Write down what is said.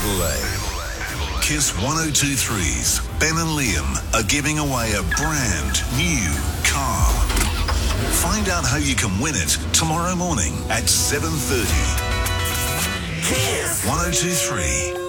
Adelaide. Kiss 102.3's Ben and Liam are giving away a brand new car. Find out how you can win it tomorrow morning at 7:30. Kiss 102.3.